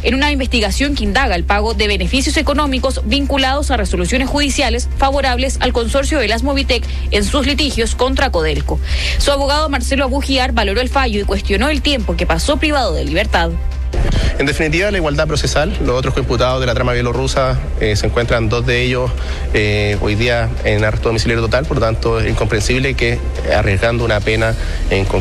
en una investigación que indaga el pago de beneficios económicos vinculados a resoluciones judiciales favorables al consorcio de las Movitec en sus litigios contra Codelco. Su abogado Marcelo Abugiar valoró el fallo y cuestionó el tiempo que pasó privado de libertad. En definitiva, la igualdad procesal. Los otros imputados de la trama bielorrusa se encuentran 2 de ellos hoy día en arresto domiciliario total, por lo tanto es incomprensible que arriesgando una pena en